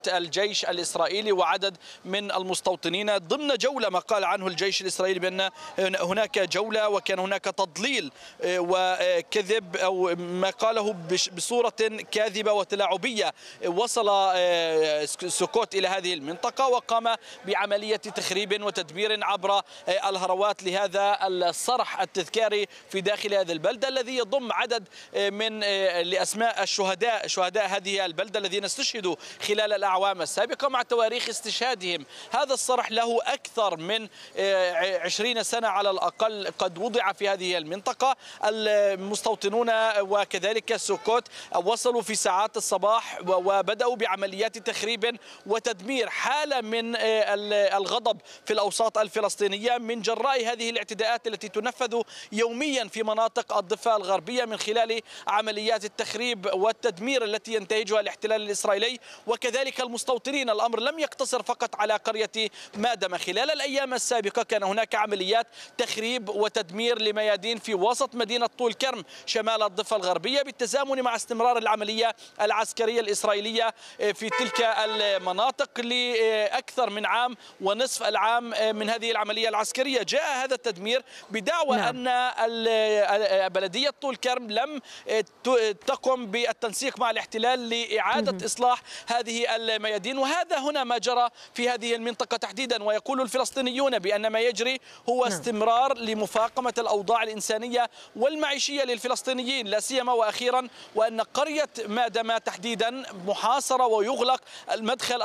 الجيش الإسرائيلي وعدد من المستوطنين ضمن جولة ما قال عنه الجيش الإسرائيلي بأن هناك جولة وكان هناك تضليل وكذب أو ما قاله بصورة كاذبة وتلاعبية. وصل سكوت إلى هذه المنطقة وقام بعملية تخريب وتدمير عبر الهروات لهذا الصرح التذكاري في داخل هذه البلدة الذي يضم عدد من لأسماء شهداء هذه البلدة الذين استشهدوا خلال الأعوام السابقة مع تواريخ استشهادهم. هذا الصرح له أكثر من 20 سنة على الأقل قد وضع في هذه المنطقة. المستوطنون وكذلك سكوت وصلوا في ساعات الصباح وبدأوا بعمليات تخريب وتدمير، حالة من الغضب في الأوساط الفلسطينية من جراء هذه الاعتداءات التي تنفذ يوميا في مناطق الضفة الغربية من خلال عمليات التخريب والتدمير التي ينتهجها الاحتلال الإسرائيلي وكذلك المستوطنين. الأمر لم يقتصر فقط على قرية مادمة. خلال الأيام السابقة كان هناك عمليات تخريب وتدمير لميادين في وسط مدينة طول كرم شمال الضفة الغربية بالتزامن مع استمرار العملية العسكرية الإسرائيلية في تلك المناطق لأكثر من عام ونصف العام من هذه العملية العسكرية. جاء هذا التدمير بدعوى أن بلدية طول كرم لم تقم بالتنسيق مع الاحتلال لإعادة إصلاح هذه الميادين، وهذا هنا ما جرى في هذه المنطقة تحديدا. ويقول الفلسطينيون بأن ما يجري هو استمرار لمفاقمة الأوضاع الإنسانية والمعيشية للفلسطينيين لا سيما وأخيرا، وأن قرية مادمة تحديدا محاصرة ويغلق المدخل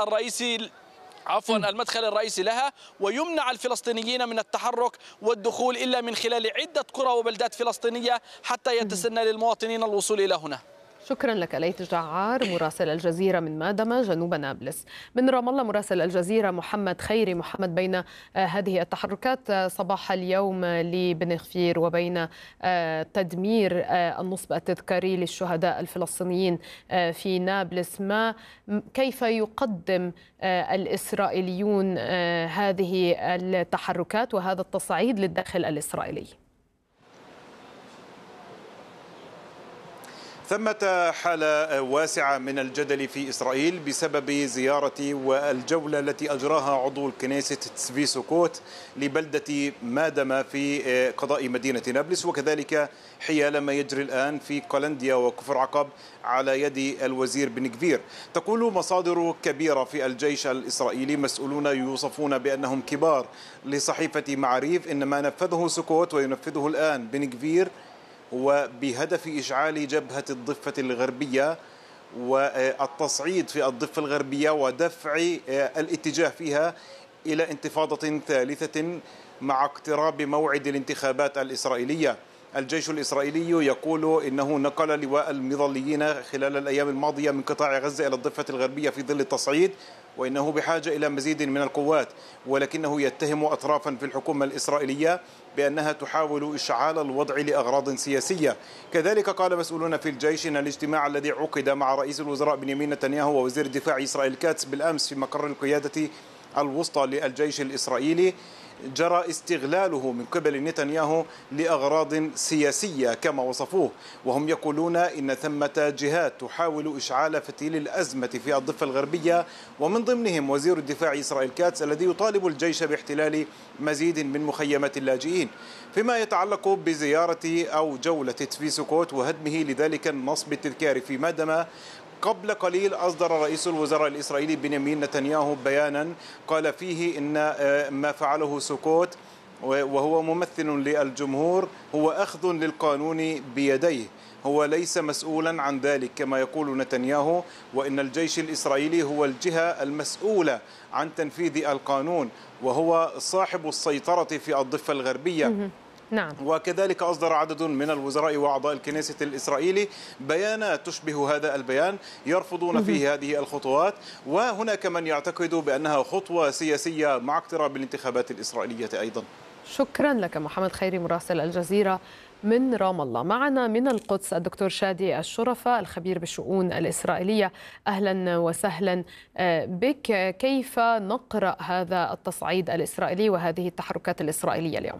الرئيسي لها، ويمنع الفلسطينيين من التحرك والدخول إلا من خلال عدة قرى وبلدات فلسطينية حتى يتسنى للمواطنين الوصول إلى هنا. شكرا لك ليث جعار مراسل الجزيرة من مادمة جنوب نابلس. من رام الله مراسل الجزيرة محمد خيري. محمد، بين هذه التحركات صباح اليوم لبن غفير وبين تدمير النصب التذكاري للشهداء الفلسطينيين في نابلس، كيف يقدم الإسرائيليون هذه التحركات وهذا التصعيد للداخل الإسرائيلي؟ ثمة حالة واسعة من الجدل في إسرائيل بسبب زيارة والجولة التي أجراها عضو الكنيسة تسفي سكوت لبلدة مادمة في قضاء مدينة نابلس، وكذلك حيال ما يجري الآن في قلنديا وكفر عقب على يد الوزير بن غفير. تقول مصادر كبيرة في الجيش الإسرائيلي مسؤولون يوصفون بأنهم كبار لصحيفة معاريف إن ما نفذه سكوت وينفذه الآن بن غفير وبهدف إشعال جبهة الضفة الغربية والتصعيد في الضفة الغربية ودفع الاتجاه فيها إلى انتفاضة ثالثة مع اقتراب موعد الانتخابات الإسرائيلية. الجيش الإسرائيلي يقول إنه نقل لواء المظليين خلال الأيام الماضية من قطاع غزة إلى الضفة الغربية في ظل التصعيد، وإنه بحاجة إلى مزيد من القوات، ولكنه يتهم أطرافا في الحكومة الإسرائيلية بأنها تحاول إشعال الوضع لأغراض سياسية. كذلك قال مسؤولون في الجيش إن الاجتماع الذي عقد مع رئيس الوزراء بنيامين نتنياهو ووزير الدفاع إسرائيل كاتس بالأمس في مقر القيادة الوسطى للجيش الإسرائيلي جرى استغلاله من قبل نتنياهو لأغراض سياسية كما وصفوه، وهم يقولون إن ثمة جهات تحاول إشعال فتيل الأزمة في الضفة الغربية، ومن ضمنهم وزير الدفاع إسرائيل كاتس الذي يطالب الجيش باحتلال مزيد من مخيمات اللاجئين. فيما يتعلق بزيارة أو جولة تسفي سكوت وهدمه لذلك النصب التذكاري في مادمة، قبل قليل أصدر رئيس الوزراء الإسرائيلي بنيامين نتنياهو بيانا قال فيه إن ما فعله سكوت وهو ممثل للجمهور هو أخذ للقانون بيديه، هو ليس مسؤولا عن ذلك كما يقول نتنياهو، وإن الجيش الإسرائيلي هو الجهة المسؤولة عن تنفيذ القانون وهو صاحب السيطرة في الضفة الغربية. نعم. وكذلك أصدر عدد من الوزراء وأعضاء الكنيسة الإسرائيلي بيانات تشبه هذا البيان يرفضون فيه هذه الخطوات، وهناك من يعتقد بأنها خطوة سياسية مع اقتراب الانتخابات الإسرائيلية أيضا. شكرا لك محمد خيري مراسل الجزيرة من رام الله. معنا من القدس الدكتور شادي الشرفة الخبير بالشؤون الإسرائيلية. أهلا وسهلا بك. كيف نقرأ هذا التصعيد الإسرائيلي وهذه التحركات الإسرائيلية اليوم؟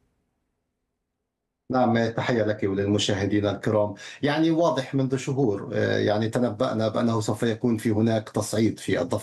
نعم، تحية لك وللمشاهدين الكرام. يعني واضح منذ شهور، يعني تنبأنا بأنه سوف يكون في هناك تصعيد في الضفة